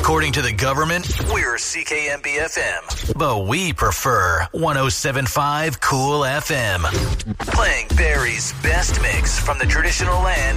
According to the government, we're CKMB-FM, but we prefer 107.5 Cool FM. Playing Barrie's best mix from the traditional land